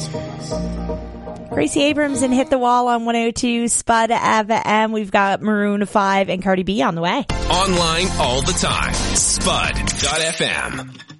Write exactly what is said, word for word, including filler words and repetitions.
Gracie Abrams and Hit the Wall on one oh two Spud F M. We've got Maroon five and Cardi B on the way. Online all the time. Spud dot F M.